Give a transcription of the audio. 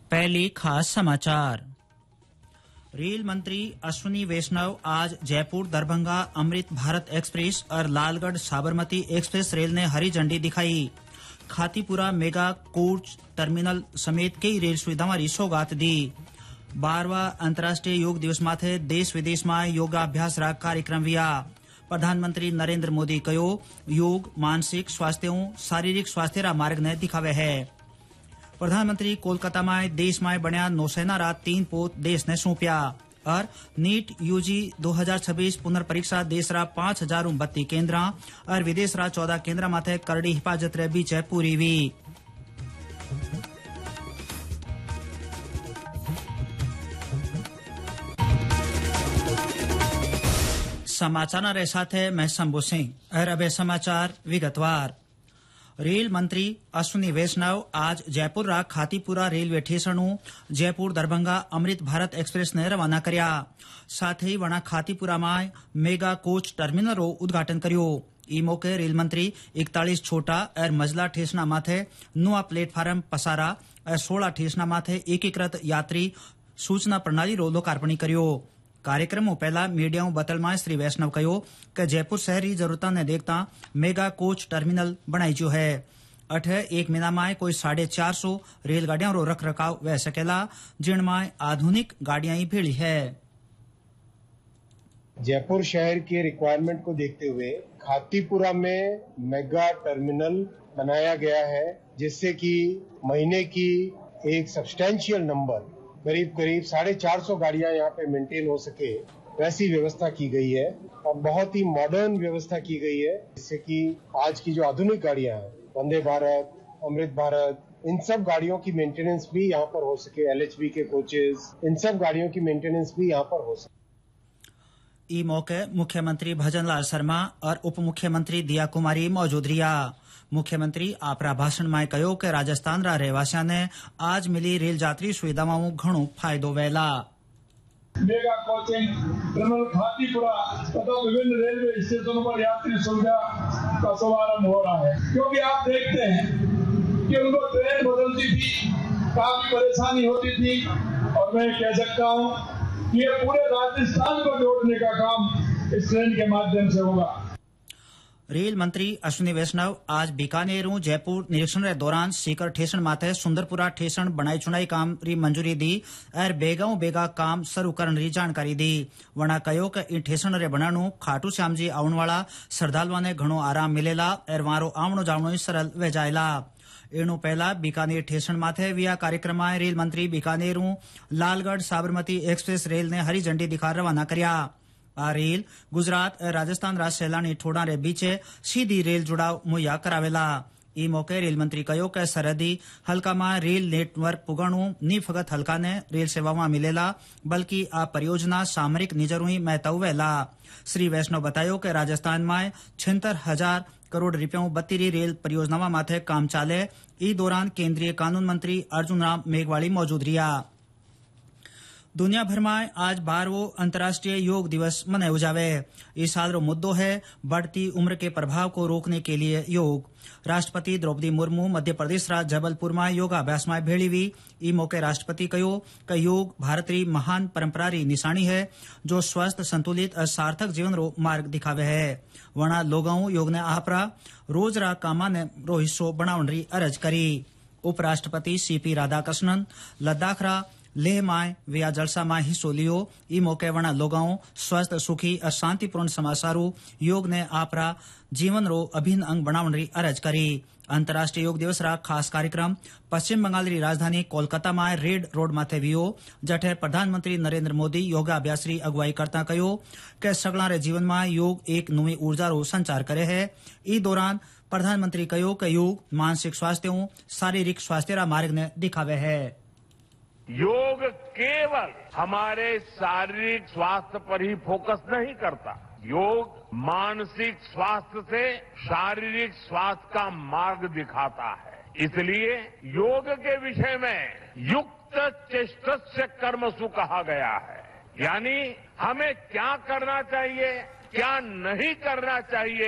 पहली खास समाचार। रेल मंत्री अश्विनी वैष्णव आज जयपुर दरभंगा अमृत भारत एक्सप्रेस और लालगढ़ साबरमती एक्सप्रेस रेल ने हरी झंडी दिखाई। खातीपुरा मेगा कोच टर्मिनल समेत कई रेल सुविधाओं की सौगात दी। 12वां अंतर्राष्ट्रीय योग दिवस माथे देश विदेश में योगाभ्यास रा कार्यक्रम हुआ। प्रधानमंत्री नरेंद्र मोदी कहो योग मानसिक स्वास्थ्य शारीरिक स्वास्थ्य रा मार्ग ने दिखावे है। प्रधानमंत्री कोलकाता में देश में बनिया नौसेना रा 3 पोत देश ने सौंपया और नीट यूजी 2026 पुनर्परीक्षा देश रा 5032 केंद्र और विदेश रा 14 केंद्र माथे करड़ी हिफाजत रे बीच पूरी हुई। समाचार रे साथे मैं शंभू सिंह और अब समाचार विगतवार। रेल मंत्री अश्विनी वैष्णव आज जयपुर रा Khatipura railway station Jaipur Darbhanga Amrit Bharat express ने रवाना करया। साथ ही वणा खातीपुरा में मेगा कोच टर्मिनल रो उद्घाटन कर्यो। ई मौके रेल मंत्री 41 छोटा और मजला स्टेशन माथे नुआ प्लेटफार्म पसारा और 16 स्टेशन माथे एकीकृत यात्री सूचना प्रणाली रो लोकार्पण कर्यो। कार्यक्रम पहला मीडिया बतल में श्री वैष्णव कहो कि जयपुर शहरी जरूरतों ने देखता मेगा कोच टर्मिनल बनाई जो है। अठे एक महीना में कोई 450 रेलगाड़ियों रो रख रखाव वह सकेला जिनमें आधुनिक गाड़ियां ही भेड़ी है। जयपुर शहर के रिक्वायरमेंट को देखते हुए खातीपुरा में मेगा टर्मिनल बनाया गया है, जिससे कि महीने की एक सब्सटैंशियल नंबर करीब 450 गाड़ियां यहाँ पे मेंटेन हो सके वैसी व्यवस्था की गई है और बहुत ही मॉडर्न व्यवस्था की गई है, जिससे कि आज की जो आधुनिक गाड़ियां हैं वंदे भारत, अमृत भारत, इन सब गाड़ियों की मेंटेनेंस भी यहाँ पर हो सके। LHB के कोचेस, इन सब गाड़ियों की मेंटेनेंस भी यहाँ पर हो सके। ई मौके मुख्यमंत्री भजनलाल शर्मा और उप मुख्यमंत्री दिया कुमारी मौजूद रिया। मुख्यमंत्री आपरा भाषण में कहो कि राजस्थान रा रहवासियों ने आज मिली रेल यात्री सुविधाओं घणो फायदो वेला। मेगा कोचिंग टर्मिनल खातीपुरा तथा विभिन्न रेलवे स्टेशनों पर यात्री सुविधा का शुभारंभ हो रहा है, क्योंकि आप देखते हैं कि उनको ट्रेन बदलती थी, काफी परेशानी होती थी और मैं कह सकता हूँ कि ये पूरे राजस्थान को जोड़ने का काम इस ट्रेन के माध्यम से होगा। रेल मंत्री अश्विनी वैष्णव आज बीकानेर जयपुर निरीक्षण के दौरान सीकर स्टेशन माथे सुंदरपुरा स्टेशन बनाई चुनाई काम री मंजूरी दी और बेगा काम शुरू करने की जानकारी दी। वणा कहो कि इन स्टेशन रे बनाणु खाटू श्याम जी आवन वाला श्रद्धालुओं ने घणो आराम मिलेला और वारो आवणो जावणो सरल वे जायला। एनु पहला बीकानेर स्टेशन माथे विया कार्यक्रम में रेल मंत्री बीकानेर लालगढ़ साबरमती एक्सप्रेस रेल ने हरी झंडी दिखा रवाना करया। आ रेल गुजरात और राजस्थान रा सैलानी ठोड़ा रे बीच सीधी रेल जुड़ाव मुहैया करावेला। ई मौके रेल मंत्री कहो कि सरहदी हल्का में रेल नेटवर्क पुगणु नी फगत हल्का ने रेल सेवाओं मिलेला, बल्कि आ परियोजना सामरिक निजरू ही महत्व वेला। श्री वैष्णव बतायो कि राजस्थान में 76,000 करोड़ रुपयों बत्तीरी रेल परियोजनाओं माथे काम चाले। ई दौरान केंद्रीय कानून मंत्री अर्जुन राम मेघवाली मौजूद रिया। दुनिया भर में आज 12वां अंतर्राष्ट्रीय योग दिवस मनाया जावे। इस साल रो मुद्दो है बढ़ती उम्र के प्रभाव को रोकने के लिए योग। राष्ट्रपति द्रौपदी मुर्मू मध्य प्रदेश रा जबलपुर में योगाभ्यास में भेड़ी हुई। ई मौके राष्ट्रपति कहो कि योग भारत री महान परंपरा री निशानी है, जो स्वस्थ संतुलित और सार्थक जीवन रो मार्ग दिखावे है। वणा लोगों योग ने आपरा रोज रा कामा ने रो हिस्सो बनावन री अर्ज करी। उपराष्ट्रपति CP राधाकृष्णन लद्दाख रा लेह में विया जलसा में हिस्सो लियो। ई मौके वणा लोगों स्वस्थ सुखी और शांतिपूर्ण समासारू योग ने आपरा जीवन रो अभिन्न अंग बनावन री अर्ज करी। अंतर्राष्ट्रीय योग दिवस रा खास कार्यक्रम पश्चिम बंगाल री राजधानी कोलकाता में रेड रोड माथे वियो, जठे प्रधानमंत्री नरेंद्र मोदी योगाभ्यास री अगुवाई करता कहो कि सगला रे जीवन में योग एक नवी ऊर्जा रो संचार करे है। ई दौरान प्रधानमंत्री कहो कि योग मानसिक स्वास्थ्य शारीरिक स्वास्थ्य रा मार्ग ने दिखावे है। योग केवल हमारे शारीरिक स्वास्थ्य पर ही फोकस नहीं करता, योग मानसिक स्वास्थ्य से शारीरिक स्वास्थ्य का मार्ग दिखाता है। इसलिए योग के विषय में युक्त चेष्टस्य कर्मसु कहा गया है, यानी हमें क्या करना चाहिए, क्या नहीं करना चाहिए,